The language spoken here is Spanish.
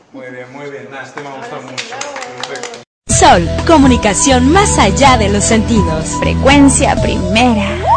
Muy bien. Nada, este me ha gustado mucho. Perfecto. Sol, comunicación más allá de los sentidos. Frecuencia primera.